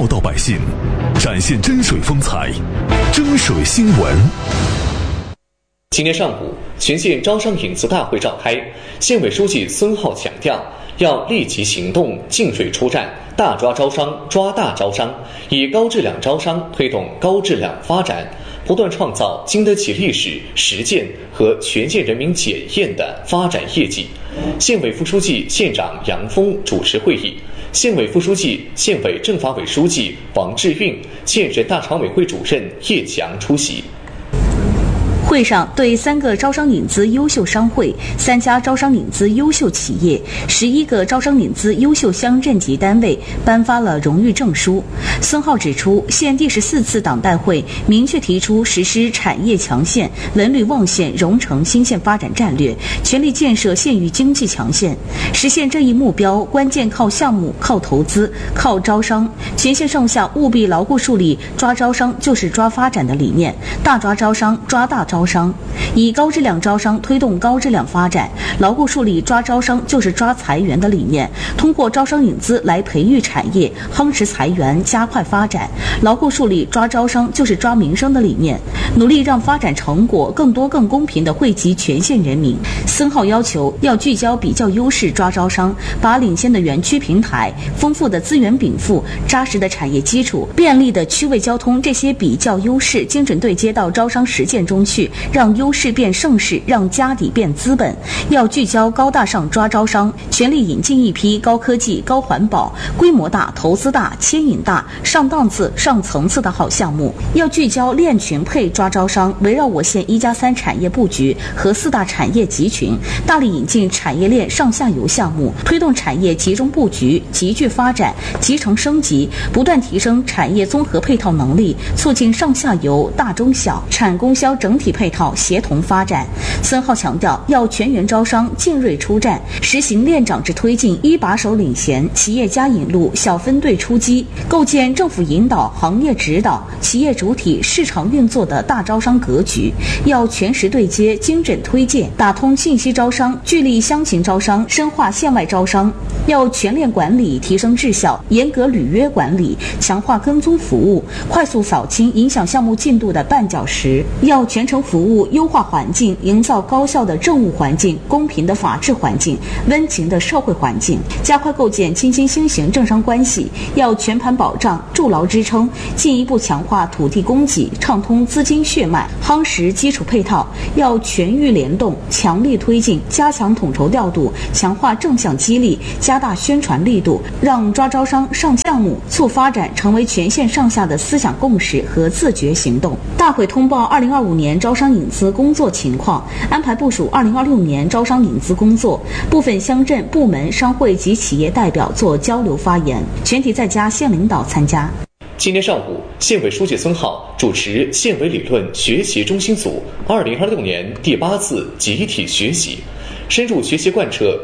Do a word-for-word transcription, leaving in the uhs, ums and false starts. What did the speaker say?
报道百姓，展现真水风采，真水新闻。 今天上午，全县招商引资大会召开，县委书记孙浩强调，要立即行动，进水出战，大抓招商，抓大招商，以高质量招商推动高质量发展，不断创造经得起历史实践和全县人民检验的发展业绩。县委副书记、县长杨峰主持会议，县委副书记、县委政法委书记王志运、县人大常委会主任叶强出席。 会上对三个招商引资优秀商会、三家招商引资优秀企业、十一个招商引资优秀乡镇级单位颁发了荣誉证书。孙浩指出，县第十四次党代会明确提出实施产业强县、文旅旺县、融城新县发展战略，全力建设县域经济强县。实现这一目标，关键靠项目、靠投资、靠招商。全县上下务必牢固树立抓招商就是抓发展的理念，大抓招商，抓大招商，以高质量招商推动高质量发展，牢固树立抓招商就是抓财源的理念，通过招商引资来培育产业，夯实财源，加快发展，牢固树立抓招商就是抓民生的理念，努力让发展成果更多更公平地惠及全县人民。孙浩要求要聚焦比较优势抓招商，把领先的园区平台、丰富的资源禀赋、扎实的产业基础、便利的区位交通这些比较优势精准对接到招商实践中去，让优势变盛世，让家底变资本。要聚焦高大上抓招商，全力引进一批高科技、高环保、规模大、投资大、牵引大、上档次、上层次的好项目。要聚焦链群配抓招商，围绕我县一加三产业布局和四大产业集群，大力引进产业链上下游项目，推动产业集中布局、集聚发展、集成升级，不断提升产业综合配套能力，促进上下游、大中小、产供销整体配套协同发展。孙浩强调，要全员招商，进锐出战，实行链长制推进，一把手领衔，企业家引路，小分队出击，构建政府引导、行业指导、企业主体、市场运作的大招商格局。要全时对接，精准推荐，打通信息招商，聚力乡情招商，深化县外招商。要全链管理，提升质效，严格履约管理，强化跟踪服务，快速扫清影响项目进度的绊脚石。要全程服务，优化环境，营造高效的政务环境、公平的法治环境、温情的社会环境，加快构建亲亲新型政商关系。要全盘保障、筑牢支撑，进一步强化土地供给，畅通资金血脉，夯实基础配套。要全域联动，强力推进，加强统筹调度，强化正向激励，加大宣传力度，让抓招商、上项目、促发展成为全县上下的思想共识和自觉行动。大会通报二零二五年招商引资工作情况，安排部署二零二六年招商引资工作。部分乡镇、部门、商会及企业代表做交流发言，全体在家县领导参加。 今天上午，县委书记孙浩主持县委理论学习中心组二零二六年第八次集体学习，深入学习贯彻